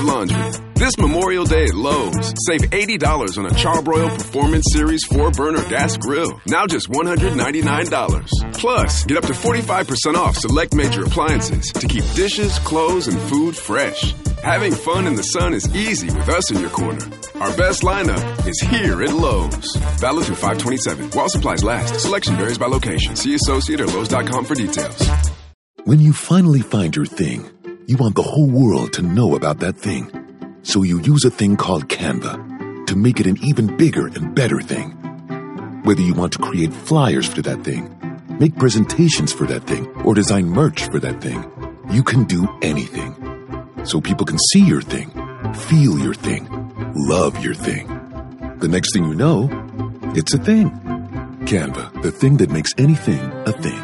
laundry. This Memorial Day at Lowe's, save $80 on a Charbroil Performance Series 4-burner gas grill. Now just $199. Plus, get up to 45% off select major appliances to keep dishes, clothes, and food fresh. Having fun in the sun is easy with us in your corner. Our best lineup is here at Lowe's. Valid through 5/27. While supplies last. Selection varies by location. See associate or Lowe's.com for details. When you finally find your thing, you want the whole world to know about that thing. So you use a thing called Canva to make it an even bigger and better thing. Whether you want to create flyers for that thing, make presentations for that thing, or design merch for that thing, you can do anything. So people can see your thing, feel your thing, love your thing. The next thing you know, it's a thing. Canva, the thing that makes anything a thing.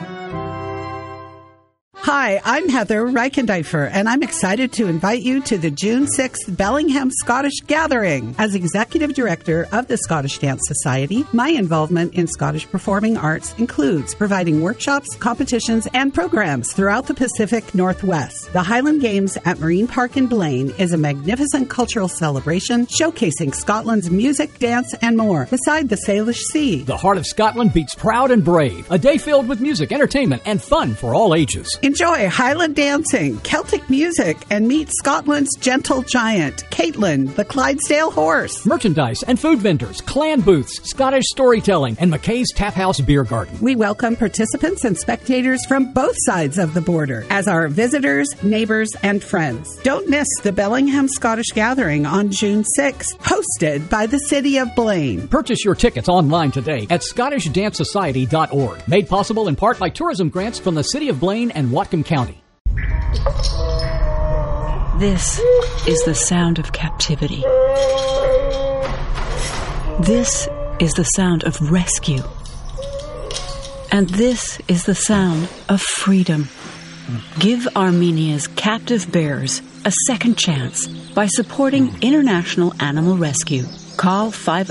Hi, I'm Heather Reichendeifer, and I'm excited to invite you to the June 6th Bellingham Scottish Gathering. As Executive Director of the Scottish Dance Society, my involvement in Scottish performing arts includes providing workshops, competitions, and programs throughout the Pacific Northwest. The Highland Games at Marine Park in Blaine is a magnificent cultural celebration showcasing Scotland's music, dance, and more, beside the Salish Sea. The heart of Scotland beats proud and brave. A day filled with music, entertainment, and fun for all ages. Enjoy Highland dancing, Celtic music, and meet Scotland's gentle giant, Caitlin, the Clydesdale horse. Merchandise and food vendors, clan booths, Scottish storytelling, and McKay's Tap House Beer Garden. We welcome participants and spectators from both sides of the border as our visitors, neighbors, and friends. Don't miss the Bellingham Scottish Gathering on June 6th, hosted by the City of Blaine. Purchase your tickets online today at ScottishDanceSociety.org. Made possible in part by tourism grants from the City of Blaine and Whatcom County. This is the sound of captivity. This is the sound of rescue. And this is the sound of freedom. Give Armenia's captive bears a second chance by supporting International Animal Rescue. Call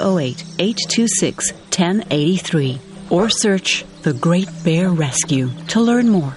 508-826-1083 or search The Great Bear Rescue to learn more.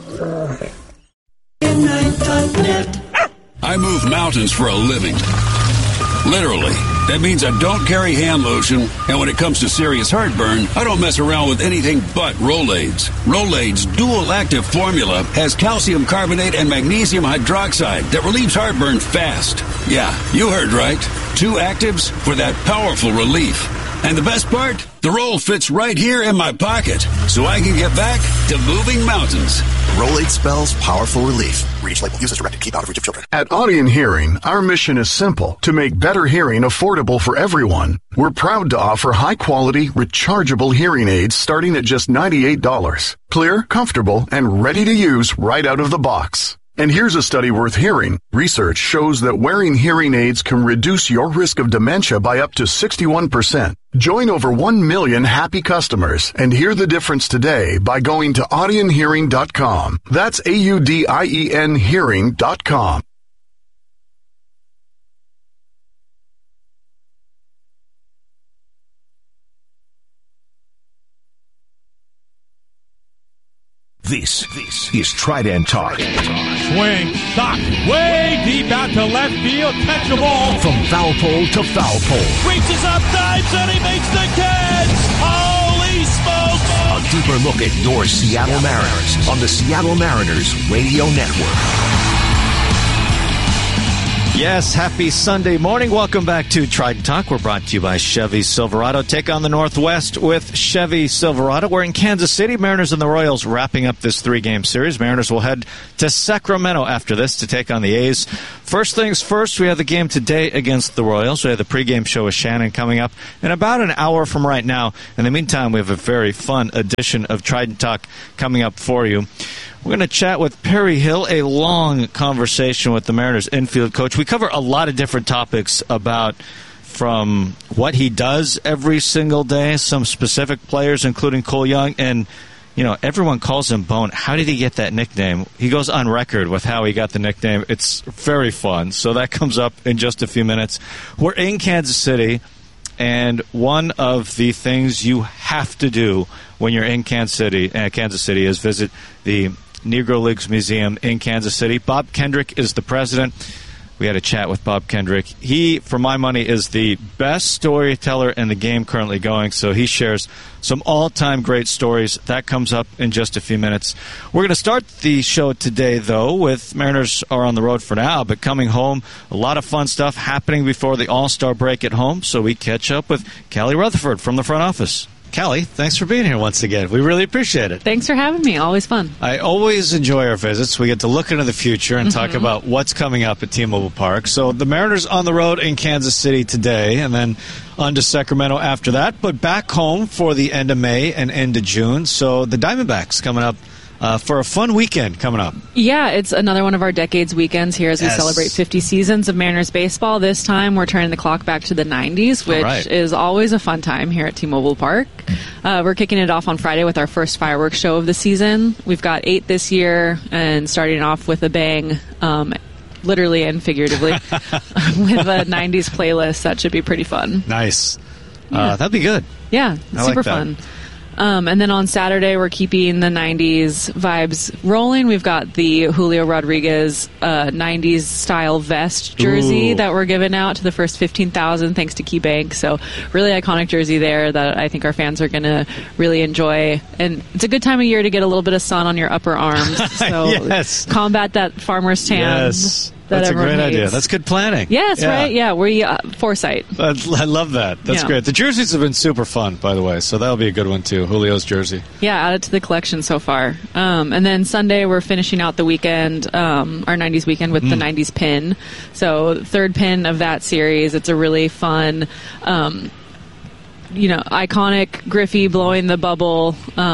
I move mountains for a living. Literally. That means I don't carry hand lotion, and when it comes to serious heartburn, I don't mess around with anything but Rolaids. Rolaids' dual-active formula has calcium carbonate and magnesium hydroxide that relieves heartburn fast. Yeah, you heard right. 2 actives for that powerful relief. And the best part? The roll fits right here in my pocket, so I can get back to moving mountains. Rolade spells powerful relief. Read each label. Use as directed. Keep out of reach of children. At Audion Hearing, our mission is simple: to make better hearing affordable for everyone. We're proud to offer high-quality, rechargeable hearing aids starting at just $98. Clear, comfortable, and ready to use right out of the box. And here's a study worth hearing. Research shows that wearing hearing aids can reduce your risk of dementia by up to 61%. Join over 1 million happy customers and hear the difference today by going to audionhearing.com. That's AUDIEN hearing.com. This is Trident Talk. Swing, stop, way deep out to left field, catch the ball. From foul pole to foul pole. Reaches up, dives, and he makes the catch. Holy smokes! A deeper look at your Seattle Mariners on the Seattle Mariners Radio Network. Yes, happy Sunday morning. Welcome back to Trident Talk. We're brought to you by Chevy Silverado. Take on the Northwest with Chevy Silverado. We're in Kansas City. Mariners and the Royals wrapping up this 3-game series. Mariners will head to Sacramento after this to take on the A's. First things first, we have the game today against the Royals. We have the pregame show with Shannon coming up in about an hour from right now. In the meantime, we have a very fun edition of Trident Talk coming up for you. We're going to chat with Perry Hill, a long conversation with the Mariners infield coach. We cover a lot of different topics about from what he does every single day, some specific players, including Cole Young, and everyone calls him Bone. How did he get that nickname? He goes on record with how he got the nickname. It's very fun. So that comes up in just a few minutes. We're in Kansas City, and one of the things you have to do when you're in Kansas City is visit the Negro Leagues Museum in Kansas City. Bob Kendrick is the president. We had a chat with Bob Kendrick. He, for my money, is the best storyteller in the game currently going, so he shares some all-time great stories. That comes up in just a few minutes. We're going to start the show today, though, with Mariners are on the road for now, but coming home, a lot of fun stuff happening before the All-Star break at home, so we catch up with Callie Rutherford from the front office. Callie, thanks for being here once again. We really appreciate it. Thanks for having me. Always fun. I always enjoy our visits. We get to look into the future and talk about what's coming up at T-Mobile Park. So the Mariners on the road in Kansas City today, and then on to Sacramento after that, but back home for the end of May and end of June. So the Diamondbacks coming up for a fun weekend coming up. Yeah, it's another one of our Decades weekends here as we celebrate 50 seasons of Mariners baseball. This time we're turning the clock back to the 90s, which is always a fun time here at T-Mobile Park. We're kicking it off on Friday with our first fireworks show of the season. We've got 8 this year, and starting off with a bang, literally and figuratively, with a 90s playlist. That should be pretty fun. Nice. That'd be good. Yeah, super fun. And then on Saturday, we're keeping the 90s vibes rolling. We've got the Julio Rodriguez 90s style vest jersey that we're giving out to the first 15,000 thanks to KeyBank. So really iconic jersey there that I think our fans are going to really enjoy. And it's a good time of year to get a little bit of sun on your upper arms. So combat that farmer's tan. Yes. That's a great idea. That's good planning. Yes, right? Yeah, we foresight. I love that. That's great. The jerseys have been super fun, by the way, so that'll be a good one, too, Julio's jersey. Yeah, add it to the collection so far. And then Sunday, we're finishing out the weekend, our 90s weekend, with the 90s pin. So third pin of that series. It's a really fun, iconic Griffey blowing the bubble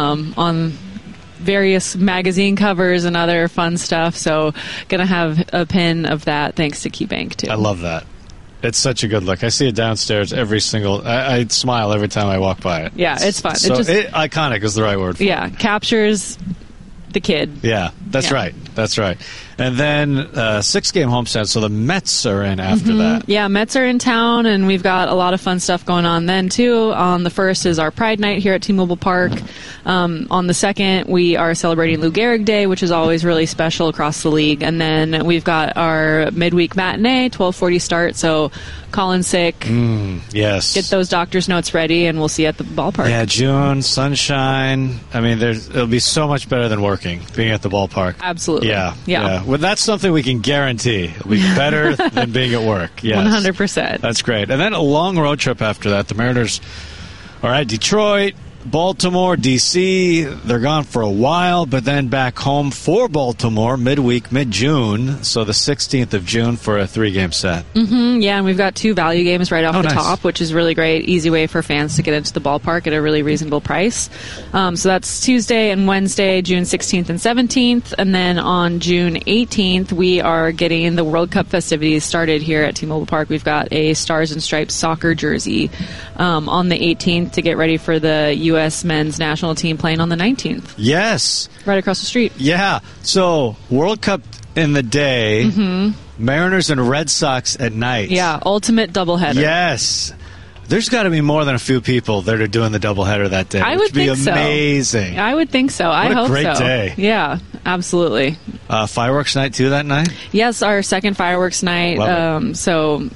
on various magazine covers and other fun stuff. So gonna have a pin of that thanks to KeyBank too. I love that. It's such a good look. I see it downstairs every single... I smile every time I walk by it. Yeah, it's fun. So iconic is the right word for it. Yeah, captures the kid. Yeah, that's right. That's right. And then 6-game homestand, so the Mets are in after that. Yeah, Mets are in town, and we've got a lot of fun stuff going on then, too. On the 1st is our Pride Night here at T-Mobile Park. On the 2nd, we are celebrating Lou Gehrig Day, which is always really special across the league. And then we've got our midweek matinee, 12:40 start, so call in sick. Yes. Get those doctor's notes ready, and we'll see you at the ballpark. Yeah, June, sunshine. I mean, it'll be so much better than working, being at the ballpark. Absolutely. Yeah. Well, that's something we can guarantee. It'll be better than being at work. Yes. 100%. That's great. And then a long road trip after that. The Mariners are at Detroit, Baltimore, D.C. They're gone for a while, but then back home for Baltimore midweek, mid-June, so the 16th of June for a 3-game set. Yeah, and we've got 2 value games right off the top, which is really great. Easy way for fans to get into the ballpark at a really reasonable price. So that's Tuesday and Wednesday, June 16th and 17th. And then on June 18th, we are getting the World Cup festivities started here at T-Mobile Park. We've got a Stars and Stripes soccer jersey on the 18th to get ready for the U.S. men's national team playing on the 19th. Yes. Right across the street. Yeah. So, World Cup in the day, Mariners and Red Sox at night. Yeah, ultimate doubleheader. Yes. There's got to be more than a few people that are doing the doubleheader that day. I would think so. Amazing. I would think so. I hope so. What a great day. Yeah, absolutely. Fireworks night, too, that night? Yes, our second fireworks night. So,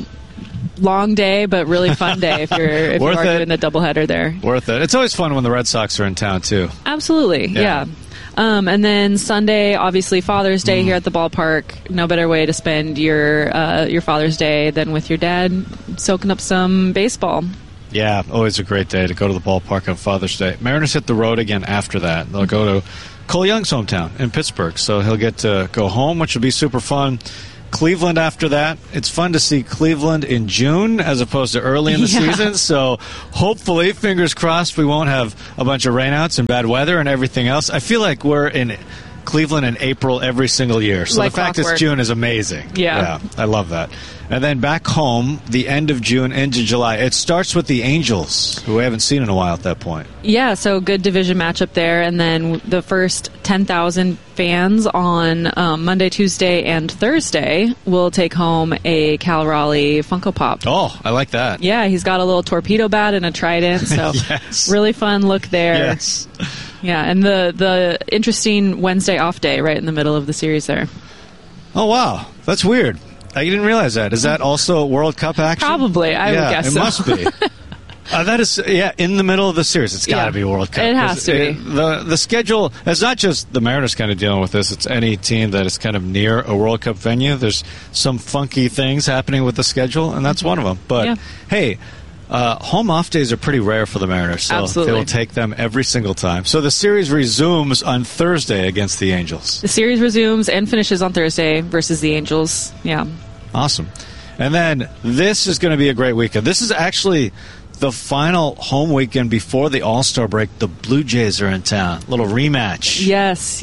long day, but really fun day if you are doing the doubleheader there. Worth it. It's always fun when the Red Sox are in town, too. Absolutely, yeah. And then Sunday, obviously Father's Day here at the ballpark. No better way to spend your Father's Day than with your dad soaking up some baseball. Yeah, always a great day to go to the ballpark on Father's Day. Mariners hit the road again after that. They'll go to Cole Young's hometown in Pittsburgh, so he'll get to go home, which will be super fun. Cleveland after that. It's fun to see Cleveland in June as opposed to early in the season. So hopefully, fingers crossed, we won't have a bunch of rainouts and bad weather and everything else. I feel like we're in Cleveland in April every single year. So like the fact it's June is amazing. Yeah, I love that. And then back home, the end of June into July. It starts with the Angels, who we haven't seen in a while at that point. Yeah, so good division matchup there. And then the first 10,000 fans on Monday, Tuesday, and Thursday will take home a Cal Raleigh Funko Pop. Oh, I like that. Yeah, he's got a little torpedo bat and a trident, so really fun look there. Yes. Yeah, and the interesting Wednesday off day right in the middle of the series there. Oh, wow. That's weird. I didn't realize that. Is that also World Cup action? Probably. I would guess it so. Must be. That is, in the middle of the series. It's got to be World Cup. It has to be. The schedule, it's not just the Mariners kind of dealing with this. It's any team that is kind of near a World Cup venue. There's some funky things happening with the schedule, and that's one of them. But, hey, home off days are pretty rare for the Mariners, so Absolutely. they will take them every single time. So the series resumes on Thursday against the Angels. The series resumes and finishes on Thursday versus the Angels. Yeah. Awesome. And then this is going to be a great weekend. This is actually the final home weekend before the All-Star break. The Blue Jays are in town. A little rematch. Yes.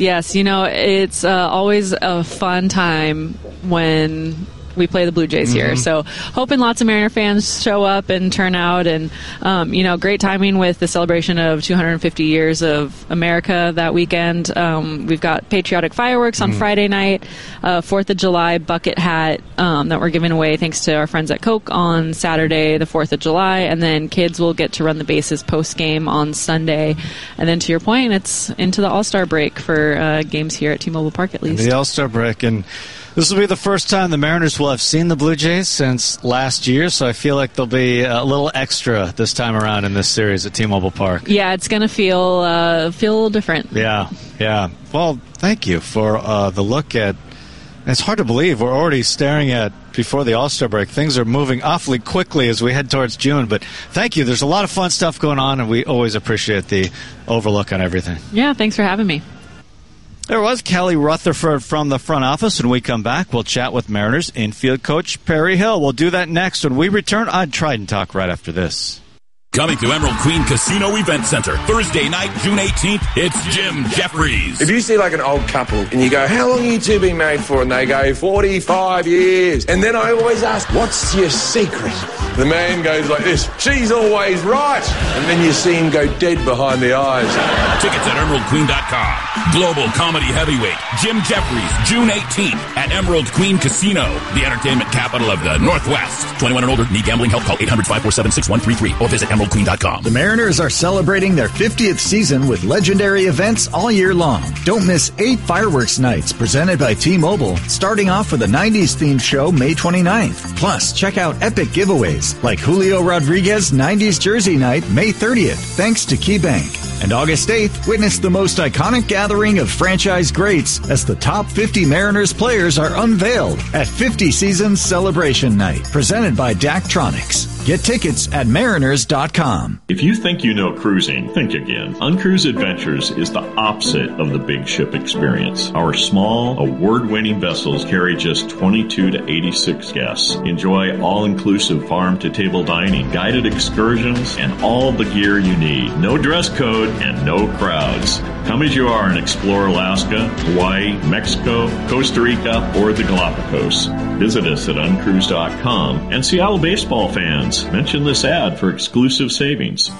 It's always a fun time when we play the Blue Jays here. So hoping lots of Mariner fans show up and turn out. And, great timing with the celebration of 250 years of America that weekend. We've got patriotic fireworks on Friday night, 4th of July bucket hat that we're giving away thanks to our friends at Coke on Saturday, the 4th of July. And then kids will get to run the bases post-game on Sunday. And then to your point, it's into the All-Star break for games here at T-Mobile Park at least. The All-Star break. And this will be the first time the Mariners will have seen the Blue Jays since last year, so I feel like there'll be a little extra this time around in this series at T-Mobile Park. Yeah, it's going to feel a little different. Yeah. Well, thank you for the look at. It's hard to believe we're already staring at before the All-Star break. Things are moving awfully quickly as we head towards June, but thank you. There's a lot of fun stuff going on, and we always appreciate the overlook on everything. Yeah, thanks for having me. There was Kelly Rutherford from the front office. When we come back, we'll chat with Mariners infield coach Perry Hill. We'll do that next when we return on Trident Talk right after this. Coming to Emerald Queen Casino Event Center, Thursday night, June 18th, it's Jim Jeffries. If you see like an old couple and you go, how long have you two been married for? And they go, 45 years. And then I always ask, what's your secret? The man goes like this, she's always right. And then you see him go dead behind the eyes. Tickets at emeraldqueen.com. Global comedy heavyweight, Jim Jeffries, June 18th at Emerald Queen Casino, the entertainment capital of the Northwest. 21 and older, need gambling help, call 800-547-6133 or visit emeraldqueen.com. The Mariners are celebrating their 50th season with legendary events all year long. Don't miss 8 fireworks nights presented by T-Mobile, starting off with a 90s themed show May 29th. Plus, check out epic giveaways like Julio Rodriguez 90s jersey night May 30th, thanks to KeyBank. And August 8th, witness the most iconic gathering of franchise greats as the top 50 Mariners players are unveiled at 50 Seasons Celebration Night, presented by Daktronics. Get tickets at mariners.com. If you think you know cruising, think again. Uncruise Adventures is the opposite of the big ship experience. Our small, award-winning vessels carry just 22 to 86 guests. Enjoy all-inclusive farm-to-table dining, guided excursions, and all the gear you need. No dress code and no crowds. Come as you are and explore Alaska, Hawaii, Mexico, Costa Rica, or the Galapagos. Visit us at uncruise.com. And Seattle baseball fans, mention this ad for exclusive savings.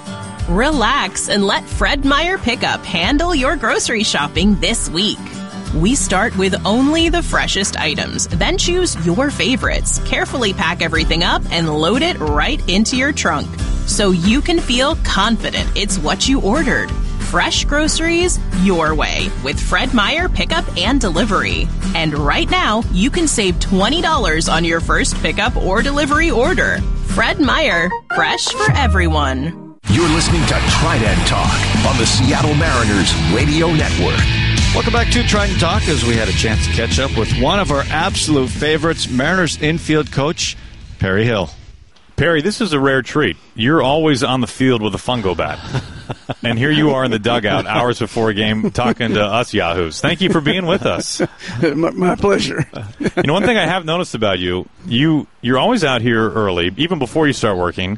Relax and let Fred Meyer Pickup handle your grocery shopping this week. We start with only the freshest items, then choose your favorites, carefully pack everything up, and load it right into your trunk so you can feel confident it's what you ordered. Fresh groceries your way with Fred Meyer Pickup and Delivery. And right now, you can save $20 on your first pickup or delivery order. Fred Meyer, fresh for everyone. You're listening to Trident Talk on the Seattle Mariners Radio Network. Welcome back to Trident Talk as we had a chance to catch up with one of our absolute favorites, Mariners infield coach, Perry Hill. Perry, this is a rare treat. You're always on the field with a fungo bat. And here you are in the dugout hours before a game talking to us yahoos. Thank you for being with us. My pleasure. You know, one thing I have noticed about you're always out here early, even before you start working,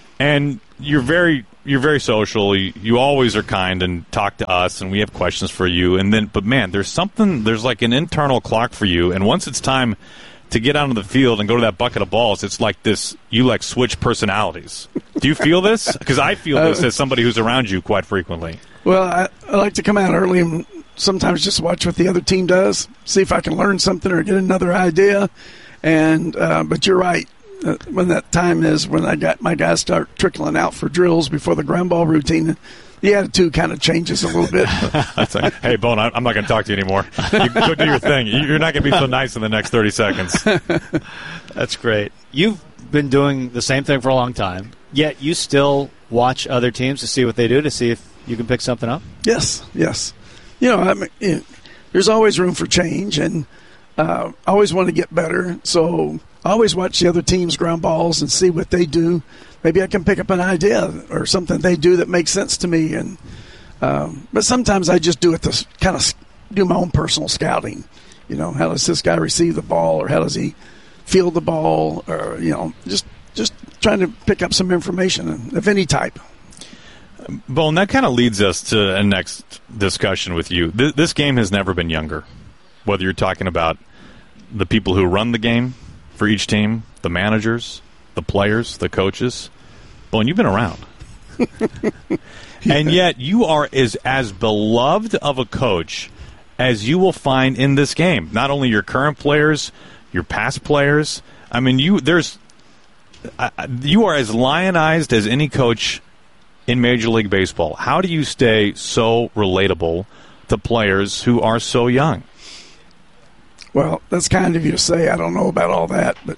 and you're very social. You always are kind and talk to us, and we have questions for you. But man, there's like an internal clock for you, and once it's time to get onto the field and go to that bucket of balls, it's like this, you like switch personalities. Do you feel this? Because I feel this as somebody who's around you quite frequently. Well, I like to come out early and sometimes just watch what the other team does, see if I can learn something or get another idea. And but you're right. When that time is when my guys start trickling out for drills before the ground ball routine, the attitude kind of changes a little bit. That's like, hey, Bone, I'm not going to talk to you anymore. You go do your thing. You're not going to be so nice in the next 30 seconds. That's great. You've been doing the same thing for a long time, yet you still watch other teams to see what they do, to see if you can pick something up? Yes. There's always room for change, and I always want to get better. So I always watch the other team's ground balls and see what they do. Maybe I can pick up an idea or something they do that makes sense to me. And but sometimes I just do it to kind of do my own personal scouting. How does this guy receive the ball, or how does he field the ball, or just trying to pick up some information of any type. Bone, that kind of leads us to a next discussion with you. This game has never been younger, whether you're talking about the people who run the game for each team, the managers, the players, the coaches. Bone, you've been around. And yet you are as beloved of a coach as you will find in this game. Not only your current players, your past players. I mean, you are as lionized as any coach in Major League Baseball. How do you stay so relatable to players who are so young? Well, that's kind of you to say. I don't know about all that, but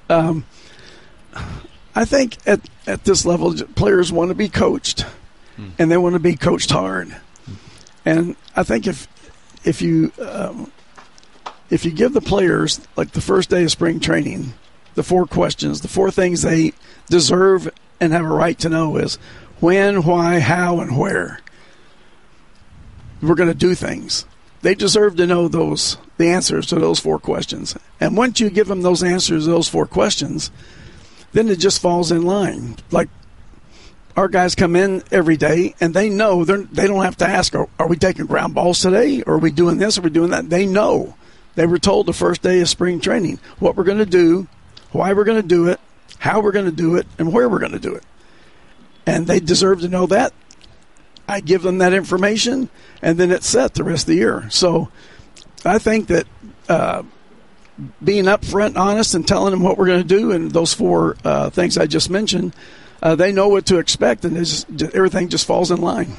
I think at this level, players want to be coached, and they want to be coached hard. And I think if you give the players, like the first day of spring training, the 4 questions, the 4 things they deserve and have a right to know is when, why, how, and where we're going to do things. They deserve to know the answers to those 4 questions. And once you give them those answers to those 4 questions, then it just falls in line. Like our guys come in every day, and they know they don't have to ask, are we taking ground balls today? Or are we doing this? Are we doing that? They know. They were told the first day of spring training what we're going to do, why we're going to do it, how we're going to do it, and where we're going to do it. And they deserve to know that. I give them that information, and then it's set the rest of the year. So I think that being upfront and honest and telling them what we're going to do and those 4 things I just mentioned, they know what to expect, and everything just falls in line.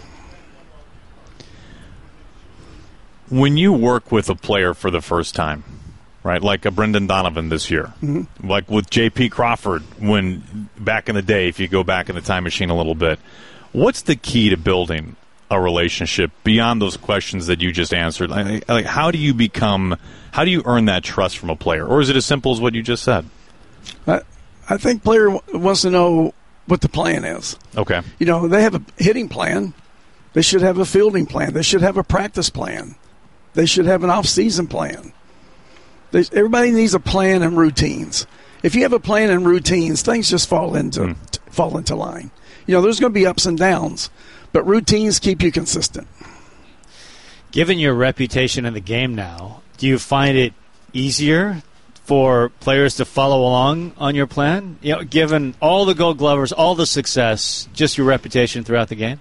When you work with a player for the first time, right, like a Brendan Donovan this year, like with J.P. Crawford, when back in the day, if you go back in the time machine a little bit, what's the key to building a relationship beyond those questions that you just answered? Like how do you earn that trust from a player? Or is it as simple as what you just said? I think player wants to know what the plan is. Okay. They have a hitting plan. They should have a fielding plan. They should have a practice plan. They should have an off-season plan. Everybody needs a plan and routines. If you have a plan and routines, things just fall into line. There's going to be ups and downs, but routines keep you consistent. Given your reputation in the game now, do you find it easier for players to follow along on your plan? Given all the Gold Glovers, all the success, just your reputation throughout the game?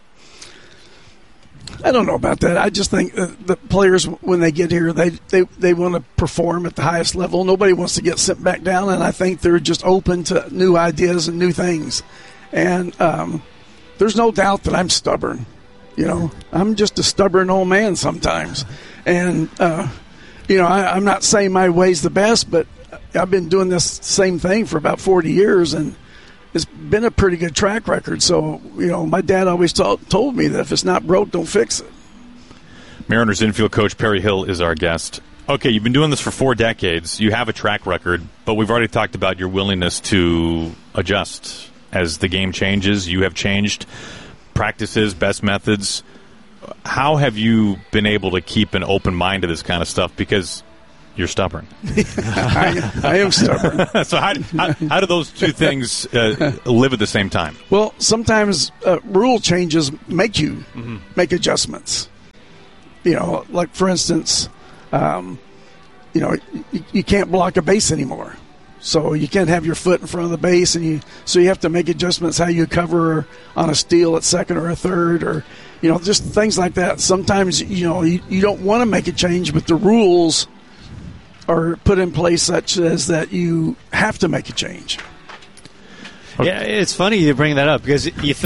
I don't know about that. I just think the players, when they get here, they want to perform at the highest level. Nobody wants to get sent back down, and I think they're just open to new ideas and new things. And there's no doubt that I'm stubborn. I'm just a stubborn old man sometimes. And, I'm not saying my way's the best, but I've been doing this same thing for about 40 years, and it's been a pretty good track record. So, my dad always told me that if it's not broke, don't fix it. Mariners infield coach Perry Hill is our guest. Okay, you've been doing this for 4 decades. You have a track record, but we've already talked about your willingness to adjust. As the game changes, you have changed practices, best methods. How have you been able to keep an open mind to this kind of stuff? Because you're stubborn. I am stubborn. So how do those 2 things live at the same time? Well, sometimes rule changes make you make adjustments. Like, for instance, you can't block a base anymore. So you can't have your foot in front of the base, so you have to make adjustments how you cover on a steal at second or a third, or just things like that. Sometimes you don't want to make a change, but the rules are put in place such as that you have to make a change. Yeah, it's funny you bring that up because you